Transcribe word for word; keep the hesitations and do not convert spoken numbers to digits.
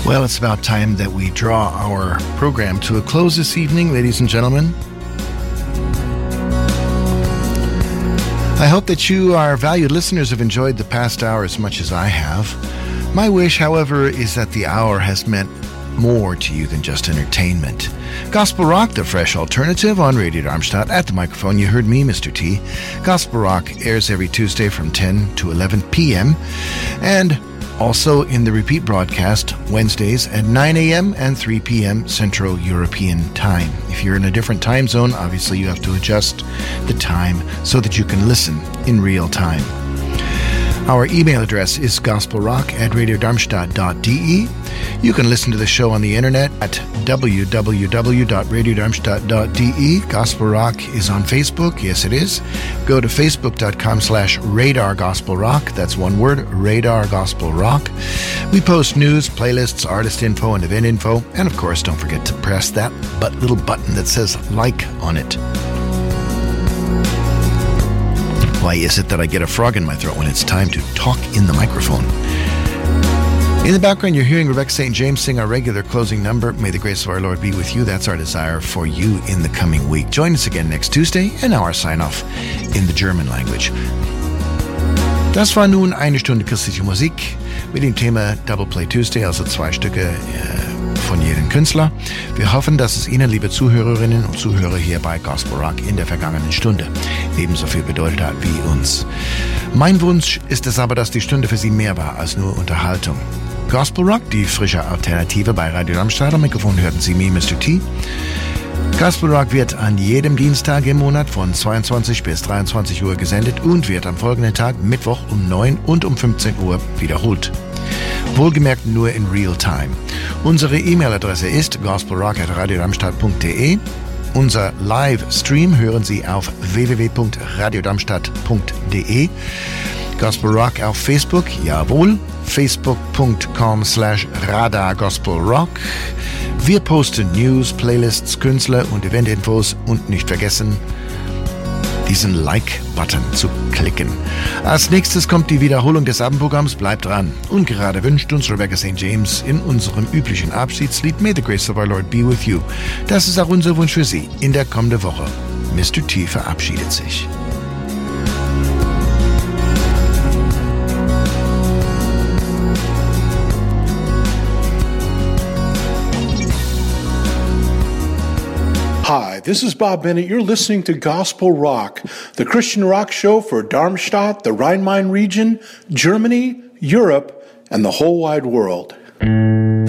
Well, it's about time that we draw our program to a close this evening, ladies and gentlemen. I hope that you, our valued listeners, have enjoyed the past hour as much as I have. My wish, however, is that the hour has meant more to you than just entertainment. Gospel Rock, the fresh alternative on Radio Darmstadt. At the microphone, you heard me, Mister T. Gospel Rock airs every Tuesday from ten to eleven p.m. and also in the repeat broadcast Wednesdays at nine a.m. and three p.m. Central European Time. If you're in a different time zone, obviously you have to adjust the time so that you can listen in real time. Our email address is gospelrock at radiodarmstadt dot d e. You can listen to the show on the internet at w w w dot radiodarmstadt dot d e. Gospel Rock is on Facebook. Yes, it is. Go to facebook.com slash radar gospel rock. That's one word, radar gospel rock. We post news, playlists, artist info, and event info. And of course, don't forget to press that but little button that says like on it. Why is it that I get a frog in my throat when it's time to talk in the microphone? In the background, you're hearing Rebecca Saint James sing our regular closing number, May the Grace of Our Lord be with you. That's our desire for you in the coming week. Join us again next Tuesday, and now our sign-off in the German language. Das war nun eine Stunde christliche Musik mit dem Thema Double Play Tuesday, also zwei Stücke äh, von jedem Künstler. Wir hoffen, dass es Ihnen, liebe Zuhörerinnen und Zuhörer hier bei Gospel Rock in der vergangenen Stunde ebenso viel bedeutet hat wie uns. Mein Wunsch ist es aber, dass die Stunde für Sie mehr war als nur Unterhaltung. Gospel Rock, die frische Alternative bei Radio Darmstadt. Am Mikrofon hörten Sie mich, Mister T. Gospel Rock wird an jedem Dienstag im Monat von zweiundzwanzig bis dreiundzwanzig Uhr gesendet und wird am folgenden Tag Mittwoch um neun und um fünfzehn Uhr wiederholt. Wohlgemerkt nur in real time. Unsere E-Mail-Adresse ist gospelrock at radiodarmstadt punkt d e. Unser Livestream hören Sie auf w w w punkt radiodarmstadt punkt d e. Gospel Rock auf Facebook, jawohl, facebook.com slash radar Gospel Rock. Wir posten News, Playlists, Künstler und Eventinfos und nicht vergessen, diesen Like-Button zu klicken. Als nächstes kommt die Wiederholung des Abendprogramms, bleibt dran. Und gerade wünscht uns Rebecca Saint James in unserem üblichen Abschiedslied May the Grace of Our Lord be with you. Das ist auch unser Wunsch für Sie in der kommenden Woche. Mister T verabschiedet sich. Hi, this is Bob Bennett. You're listening to Gospel Rock, the Christian rock show for Darmstadt, the Rhine-Main region, Germany, Europe, and the whole wide world.